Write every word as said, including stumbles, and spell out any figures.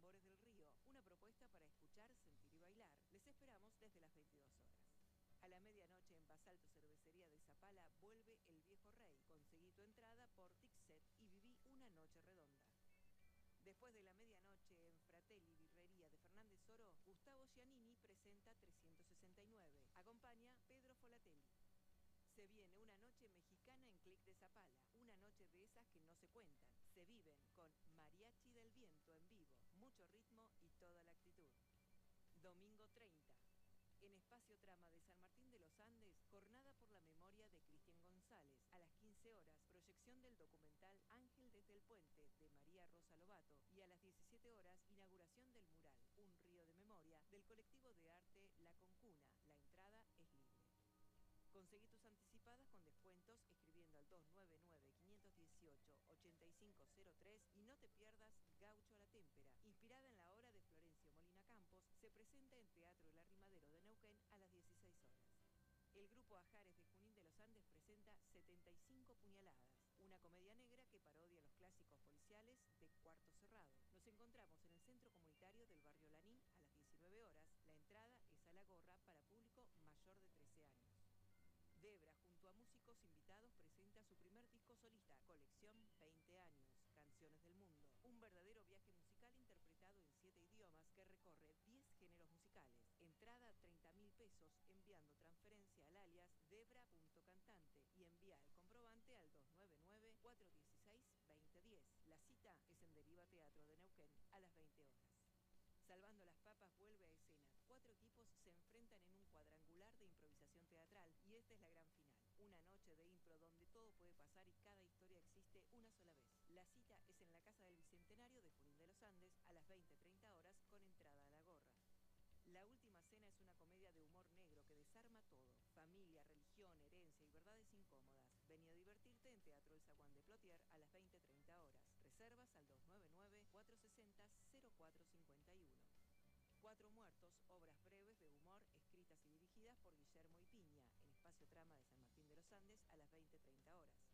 Tambores del Río, una propuesta para escuchar, sentir y bailar. Les esperamos desde las veintidós horas. A la medianoche en Basalto Cervecería de Zapala vuelve El Viejo Rey. Conseguí tu entrada por Tixet y viví una noche redonda. Después de la medianoche en Fratelli Birrería de Fernández Oro, Gustavo Giannini presenta trescientos sesenta y nueve. Acompaña Pedro Folatelli. Se viene una noche mexicana en Clic de Zapala, una noche de esas que no se cuentan, se viven con Mariachi del Viento en vivo, mucho ritmo y toda la actitud. Domingo treinta, en Espacio Trama de San Martín de los Andes, jornada por la memoria de Cristian González. A las quince horas, proyección del documental Ángel desde el Puente de María Rosa Lobato. Y a las diecisiete horas, inauguración del mural Un río de memoria del colectivo de arte La Concuna. La entrada es libre. Conseguí tus anticipadas con descuentos escribiendo al dos nueve nueve, cinco uno ocho, ocho cinco cero tres y no te pierdas Gaucho a la Témpera, inspirada en la obra de Florencio Molina Campos, se presenta en Teatro El Arrimadero de Neuquén a las dieciséis horas. El grupo Ajares de Junín de los Andes presenta setenta y cinco puñaladas, una comedia negra que parodia los clásicos policiales de Cuarto Cerrado. Nos encontramos en el Centro Comunitario del Barrio Lanín a las diecinueve horas. La entrada es a la gorra para público mayor de trece años. Debra, junto a músicos invitados, presenta su primer disco solista, Colección veinte años, Canciones del Mundo. Un verdadero viaje musical interpretado en siete idiomas que recorre diez géneros musicales. Entrada treinta mil pesos, enviando transferencia al alias debra.cantante y envía el comprobante al dos nueve nueve, cuatro uno seis, dos cero uno cero. La cita es en Deriva Teatro de Neuquén a las veinte horas. Salvando las Papas vuelve a escena. Cuatro equipos se enfrentan en un cuadrangular de improvisación teatral y esta es la gran final. Una noche de impro donde todo puede pasar y cada historia existe una sola vez. La cita es en la Casa del Bicentenario de Junín de los Andes a las veinte treinta horas con entrada a la gorra. La Última Cena es una comedia de humor negro que desarma todo. Familia, religión, herencia y verdades incómodas. Vení a divertirte en Teatro El Zaguán de Plotier a las veinte treinta horas. Reservas al dos nueve nueve, cuatro seis cero, cero cuatro cinco uno. Cuatro Muertos, obras breves de humor escritas y dirigidas por Guillermo Ipiña, en Espacio Trama de San Martín de los Andes a las veinte treinta horas.